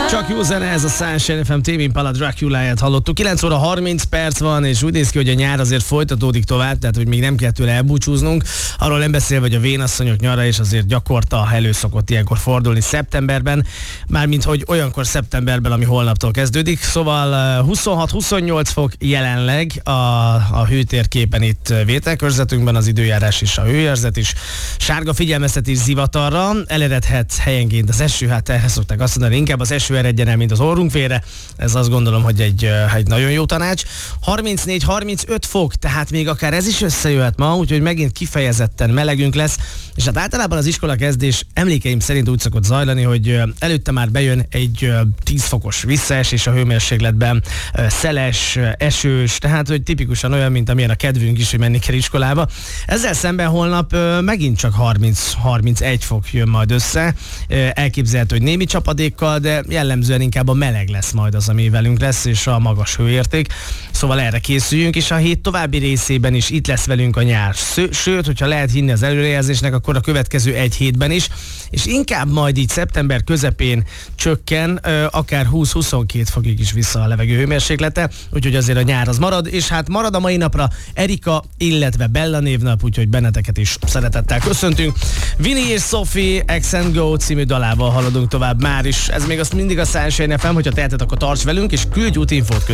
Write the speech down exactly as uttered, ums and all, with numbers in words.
Csak jó zene, ez a Sunshine ef em, Tame Impala Dracula-ját hallottuk. kilenc óra harminc perc van, és úgy néz ki, hogy a nyár azért folytatódik tovább, tehát hogy még nem kell tőle elbúcsúznunk. Arról nem beszélve, hogy a vénasszonyok nyara is azért gyakorta elő szokott ilyenkor fordulni szeptemberben, mármint hogy olyankor szeptemberben, ami holnaptól kezdődik. Szóval huszonhat-huszonnyolc fok jelenleg a, a hőtérképen itt vételkörzetünkben, az időjárás és a hőérzet is. Sárga figyelmeztetés zivatarra, eleredhet helyenként az eső, hát ehhez szokták azt mondani, inkább az eső eredjen el, mint az orrunk félre. Ez azt gondolom, hogy egy, egy nagyon jó tanács. harmincnégy-harmincöt fok, tehát még akár ez is összejöhet ma, úgyhogy megint kifejezetten melegünk lesz. És hát általában az iskola kezdés emlékeim szerint úgy szokott zajlani, hogy előtte már bejön egy tíz fokos visszaesés a hőmérsékletben, szeles, esős, tehát hogy tipikusan olyan, mint amilyen a kedvünk is, hogy menni kell iskolába. Ezzel szemben holnap megint csak harminc-harmincegy fok jön majd össze. Elképzelhető, hogy némi csapadékkal, de jellemzően inkább a meleg lesz majd az, ami velünk lesz, és a magas hőérték. Szóval erre készüljünk, és a hét további részében is itt lesz velünk a nyár. Sőt, hogyha lehet hinni az előrejelzésnek, akkor a következő egy hétben is, és inkább majd így szeptember közepén csökken, akár húsz-huszonkettő fokig is vissza a levegő hőmérséklete, úgyhogy azért a nyár az marad, és hát marad a mai napra Erika, illetve Bella névnap, úgyhogy benneteket is szeretettel köszöntünk. Vini és Sophie X and Go című dalával haladunk tovább már is. Ez még azt mindig a Sunshine ef em, hogyha teheted, akkor tarts velünk, és küldj útinfót.